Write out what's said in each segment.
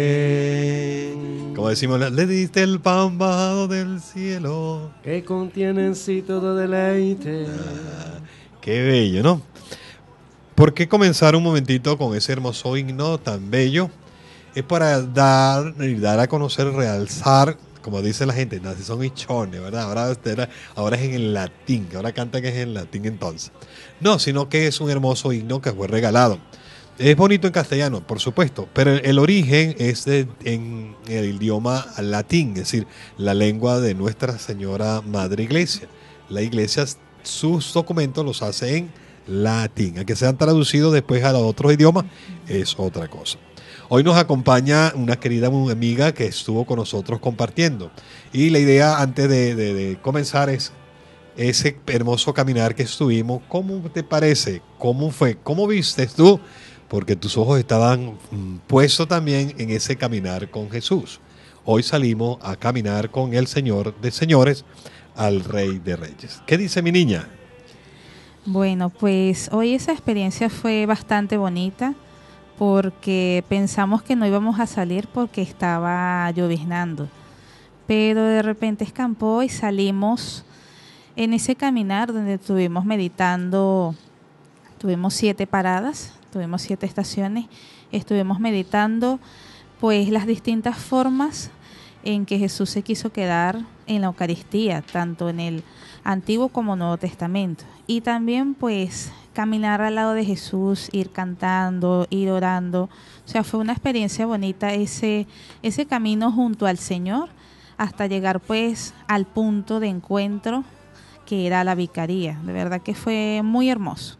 Como decimos, le diste el pan bajado del cielo. Que contiene en sí todo deleite. Qué bello, ¿no? ¿Por qué comenzar un momentito con ese hermoso himno tan bello? Es para dar a conocer, realzar, como dice la gente, no, si son hichones, ¿verdad? Ahora es en el latín, ahora cantan que es en latín entonces. No, sino que es un hermoso himno que fue regalado. Es bonito en castellano, por supuesto, pero el origen es en el idioma latín, es decir, la lengua de Nuestra Señora Madre Iglesia. La Iglesia, sus documentos los hace en latín. A que sean traducidos después a los otros idiomas es otra cosa. Hoy nos acompaña una querida amiga que estuvo con nosotros compartiendo. Y la idea antes de comenzar es ese hermoso caminar que estuvimos. ¿Cómo te parece? ¿Cómo fue? ¿Cómo viste tú? Porque tus ojos estaban puestos también en ese caminar con Jesús. Hoy salimos a caminar con el Señor de señores, al Rey de Reyes. ¿Qué dice mi niña? Bueno, pues hoy esa experiencia fue bastante bonita porque pensamos que no íbamos a salir porque estaba lloviznando, pero de repente escampó y salimos en ese caminar donde estuvimos meditando. Tuvimos 7 paradas, tuvimos 7 estaciones, estuvimos meditando pues las distintas formas en que Jesús se quiso quedar en la Eucaristía, tanto en el Antiguo como Nuevo Testamento. Y también pues caminar al lado de Jesús, ir cantando, ir orando. O sea, fue una experiencia bonita ese camino junto al Señor hasta llegar pues al punto de encuentro que era la vicaría. De verdad que fue muy hermoso.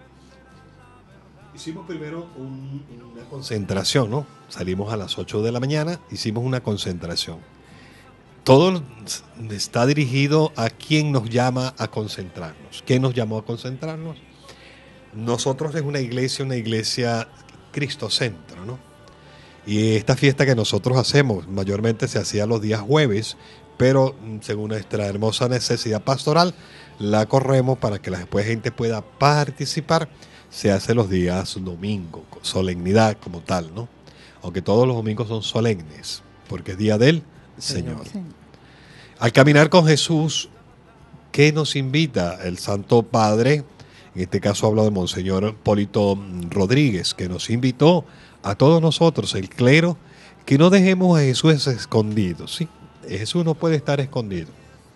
Hicimos primero una concentración, ¿no? Salimos a las 8 de la mañana, hicimos una concentración. Todo está dirigido a quien nos llama a concentrarnos. ¿Quién nos llamó a concentrarnos? Nosotros es una iglesia cristocentro, ¿no? Y esta fiesta que nosotros hacemos mayormente se hacía los días jueves, pero según nuestra hermosa necesidad pastoral, la corremos para que la gente pueda participar. Se hace los días domingo, solemnidad como tal, ¿no? Aunque todos los domingos son solemnes, porque es día del Señor. Sí. Al caminar con Jesús, ¿qué nos invita el Santo Padre? En este caso hablo de Monseñor Polito Rodríguez, que nos invitó a todos nosotros, el clero, que no dejemos a Jesús escondido, ¿sí? Jesús no puede estar escondido.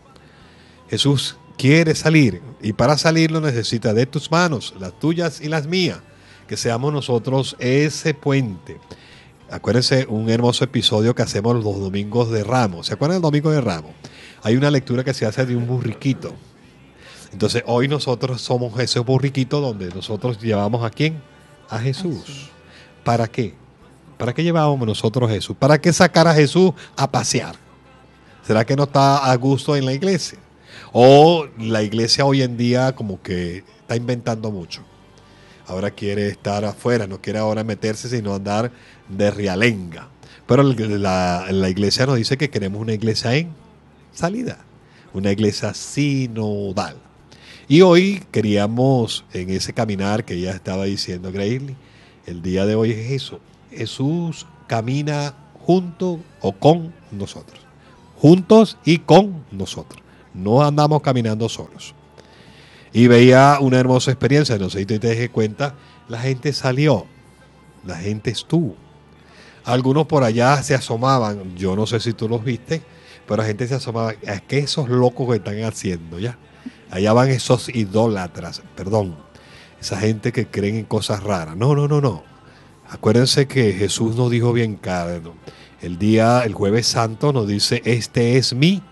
Jesús quiere salir y para salir lo necesita de tus manos, las tuyas y las mías, que seamos nosotros ese puente. Acuérdense un hermoso episodio que hacemos los domingos de Ramos. ¿Se acuerdan del domingo de Ramos? Hay una lectura que se hace de un burriquito. Entonces hoy nosotros somos ese burriquito donde nosotros llevamos ¿a quién? A Jesús. ¿Para qué? ¿Para qué llevábamos nosotros a Jesús? ¿Para qué sacar a Jesús a pasear? ¿Será que no está a gusto en la iglesia? O la iglesia hoy en día como que está inventando mucho. Ahora quiere estar afuera, no quiere ahora meterse, sino andar de rialenga. Pero la iglesia nos dice que queremos una iglesia en salida, una iglesia sinodal. Y hoy queríamos, en ese caminar que ya estaba diciendo Grayley, el día de hoy es eso. Jesús camina junto o con nosotros. Juntos y con nosotros. No andamos caminando solos. Y veía una hermosa experiencia, no sé si te das cuenta, la gente salió, la gente estuvo. Algunos por allá se asomaban, yo no sé si tú los viste, pero la gente se asomaba, es que esos locos que están haciendo ya. Allá van esos idólatras, perdón, esa gente que creen en cosas raras. No. Acuérdense que Jesús nos dijo bien claro, el jueves santo nos dice, este es mi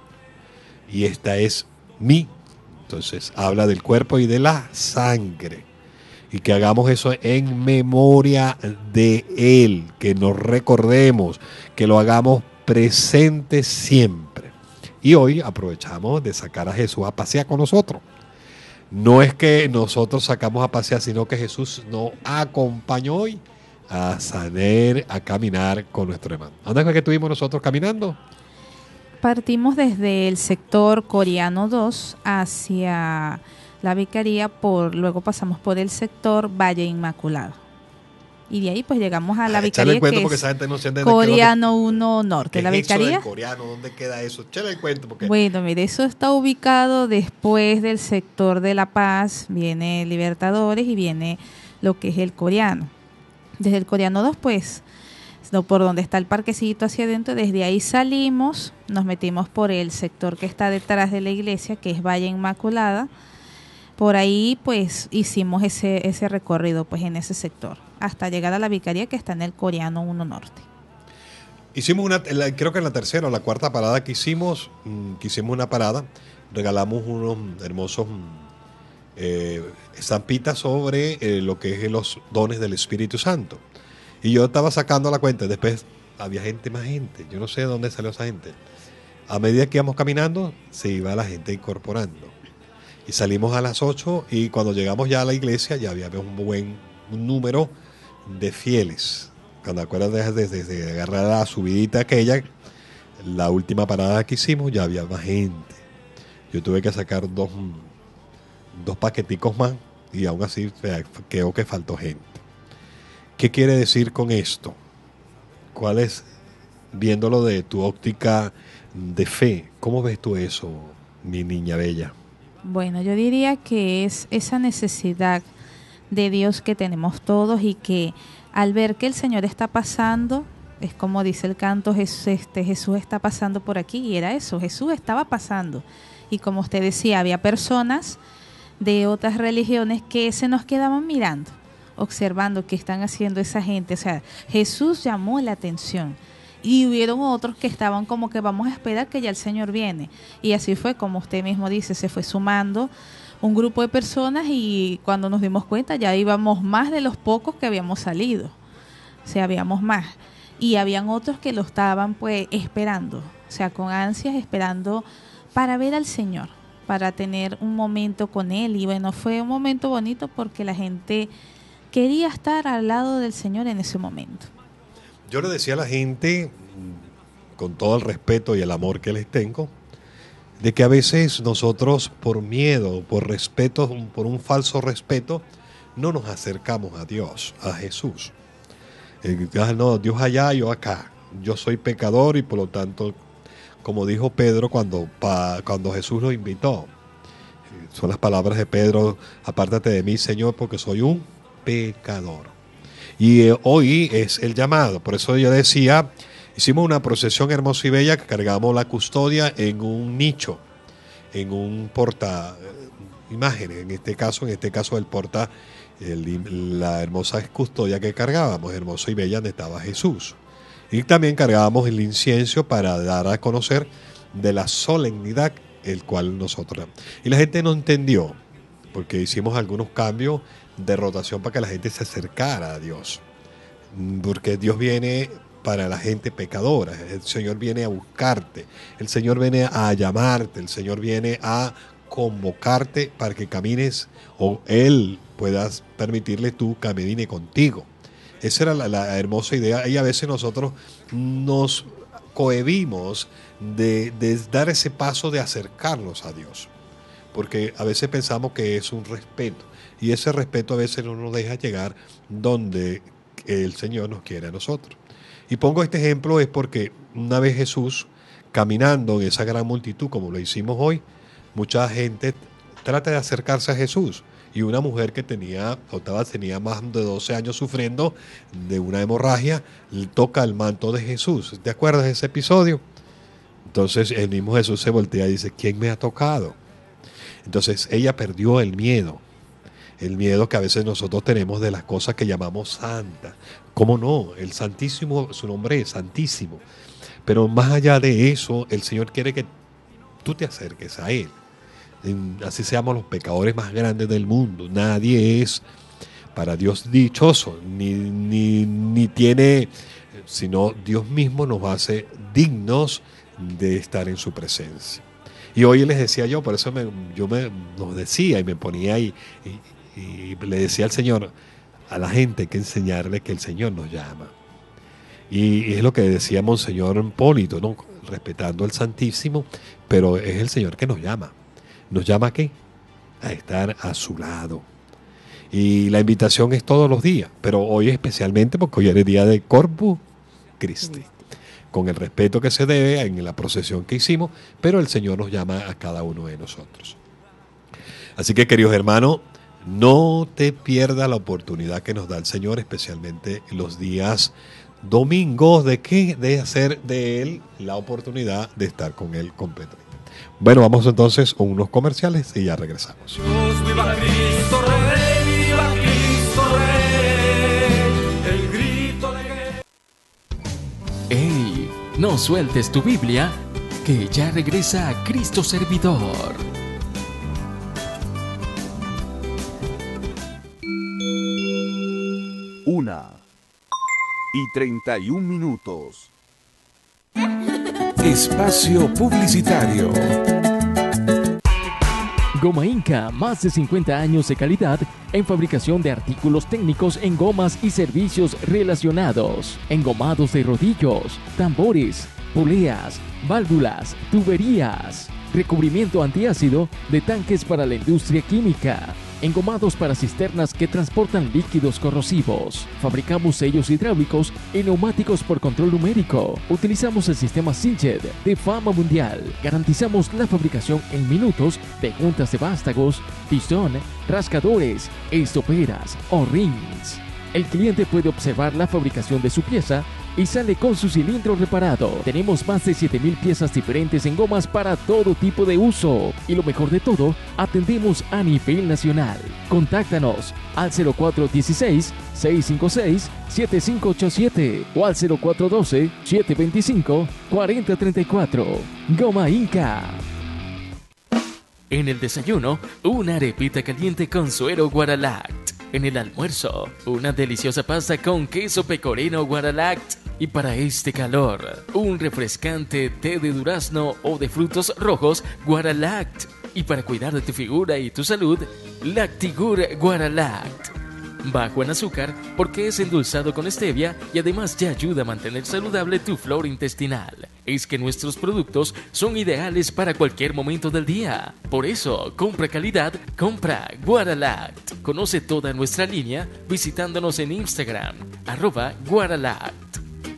y esta es mi. Entonces habla del cuerpo y de la sangre. Y que hagamos eso en memoria de Él, que nos recordemos, que lo hagamos presente siempre. Y hoy aprovechamos de sacar a Jesús a pasear con nosotros. No es que nosotros sacamos a pasear, sino que Jesús nos acompañó hoy a salir, a caminar con nuestro hermano. ¿Dónde fue que estuvimos nosotros caminando? Partimos desde el sector Coreano 2 hacia la vicaría, luego pasamos por el sector Valle Inmaculado. Y de ahí pues llegamos a la Échale vicaría el cuento que porque es esa gente no se entiende Coreano 1 Norte. La ¿qué es eso vicaría, del coreano? ¿Dónde queda eso? Échale el cuento porque bueno, mire, eso está ubicado después del sector de La Paz, viene Libertadores y viene lo que es el Coreano. Desde el Coreano 2 pues, por donde está el parquecito hacia adentro, desde ahí salimos, nos metimos por el sector que está detrás de la iglesia, que es Valle Inmaculada. Por ahí pues hicimos ese recorrido pues en ese sector, hasta llegar a la vicaría que está en el Coreano 1 Norte. hicimos creo que en la tercera o la cuarta parada que hicimos una parada, regalamos unos hermosos estampitas sobre lo que es los dones del Espíritu Santo. Y yo estaba sacando la cuenta, después había más gente, yo no sé de dónde salió esa gente. A medida que íbamos caminando, se iba la gente incorporando. Y salimos a las 8 y cuando llegamos ya a la iglesia ya había un número de fieles. Cuando acuerdas desde agarrar la subidita aquella, la última parada que hicimos ya había más gente. Yo tuve que sacar dos paqueticos más y aún así creo que faltó gente. ¿Qué quiere decir con esto? ¿Cuál es, viéndolo de tu óptica de fe, cómo ves tú eso, mi niña bella? Bueno, yo diría que es esa necesidad de Dios que tenemos todos y que al ver que el Señor está pasando, es como dice el canto, Jesús está pasando por aquí, y era eso, Jesús estaba pasando. Y como usted decía, había personas de otras religiones que se nos quedaban mirando, observando qué están haciendo esa gente. O sea, Jesús llamó la atención. Y hubieron otros que estaban como que vamos a esperar que ya el Señor viene. Y así fue, como usted mismo dice, se fue sumando un grupo de personas y cuando nos dimos cuenta ya íbamos más de los pocos que habíamos salido. O sea, habíamos más. Y habían otros que lo estaban pues esperando, o sea, con ansias esperando para ver al Señor, para tener un momento con Él. Y bueno, fue un momento bonito porque la gente quería estar al lado del Señor en ese momento. Yo le decía a la gente, con todo el respeto y el amor que les tengo, de que a veces nosotros por miedo, por respeto, por un falso respeto, no nos acercamos a Dios, a Jesús. No, Dios allá, yo acá. Yo soy pecador y por lo tanto, como dijo Pedro cuando Jesús lo invitó, son las palabras de Pedro: apártate de mí, Señor, porque soy un pecador. Y hoy es el llamado. Por eso yo decía, hicimos una procesión hermosa y bella que cargamos la custodia en un nicho, en un porta imágenes. En este caso el porta, la hermosa custodia que cargábamos, hermosa y bella, donde estaba Jesús. Y también cargábamos el incienso para dar a conocer de la solemnidad el cual nosotros. Y la gente no entendió, porque hicimos algunos cambios de rotación para que la gente se acercara a Dios, porque Dios viene para la gente pecadora, el Señor viene a buscarte, el Señor viene a llamarte, el Señor viene a convocarte para que camines o Él puedas permitirle tú camine contigo. Esa era la hermosa idea, y a veces nosotros nos cohibimos de dar ese paso de acercarnos a Dios, porque a veces pensamos que es un respeto, y ese respeto a veces no nos deja llegar donde el Señor nos quiere a nosotros. Y pongo este ejemplo es porque una vez Jesús, caminando en esa gran multitud, como lo hicimos hoy, mucha gente trata de acercarse a Jesús. Y una mujer que tenía más de 12 años sufriendo de una hemorragia, toca el manto de Jesús. ¿Te acuerdas de ese episodio? Entonces el mismo Jesús se voltea y dice: ¿quién me ha tocado? Entonces ella perdió el miedo que a veces nosotros tenemos de las cosas que llamamos santas. ¿Cómo no? El Santísimo, su nombre es Santísimo. Pero más allá de eso, el Señor quiere que tú te acerques a Él. Así seamos los pecadores más grandes del mundo. Nadie es para Dios dichoso, ni tiene, sino Dios mismo nos hace dignos de estar en su presencia. Y hoy les decía yo, por eso nos decía y me ponía ahí y le decía al Señor, a la gente hay que enseñarle que el Señor nos llama. Y es lo que decía Monseñor Polito, ¿no? Respetando al Santísimo, pero es el Señor que nos llama. ¿Nos llama a qué? A estar a su lado. Y la invitación es todos los días, pero hoy especialmente porque hoy es el día de Corpus Christi, con el respeto que se debe en la procesión que hicimos, pero el Señor nos llama a cada uno de nosotros. Así que, queridos hermanos, no te pierdas la oportunidad que nos da el Señor, especialmente los días domingos, de hacer de Él la oportunidad de estar con Él completamente. Bueno, vamos entonces con unos comerciales y ya regresamos. Dios, viva Cristo Rey, viva Cristo Rey, el grito de guerra. ¡Ey! No sueltes tu Biblia, que ya regresa a Cristo Servidor. Una y 31 minutos. Espacio publicitario. Goma Inca, más de 50 años de calidad en fabricación de artículos técnicos en gomas y servicios relacionados. Engomados de rodillos, tambores, poleas, válvulas, tuberías. Recubrimiento antiácido de tanques para la industria química. Engomados para cisternas que transportan líquidos corrosivos. Fabricamos sellos hidráulicos y neumáticos por control numérico. Utilizamos el sistema Sinched de fama mundial. Garantizamos la fabricación en minutos de juntas de vástagos, pistón, rascadores, estoperas o rings. El cliente puede observar la fabricación de su pieza y sale con su cilindro reparado. Tenemos más de 7,000 piezas diferentes en gomas para todo tipo de uso. Y lo mejor de todo, atendemos a nivel nacional. Contáctanos al 0416-656-7587 o al 0412-725-4034. Goma Inca. En el desayuno, una arepita caliente con suero Guaralact. En el almuerzo, una deliciosa pasta con queso pecorino Guaralact. Y para este calor, un refrescante té de durazno o de frutos rojos Guaralact. Y para cuidar de tu figura y tu salud, Lactigur Guaralact. Bajo en azúcar porque es endulzado con stevia y además ya ayuda a mantener saludable tu flora intestinal. Es que nuestros productos son ideales para cualquier momento del día. Por eso, compra calidad, compra Guaralact. Conoce toda nuestra línea visitándonos en Instagram, @Guaralact.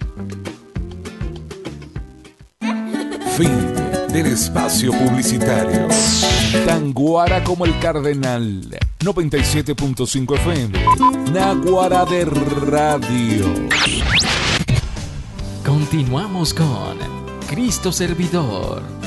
Fin del espacio publicitario. Tan guara como el Cardenal. 97.5 FM. Naguará de Radio. Continuamos con Cristo Servidor.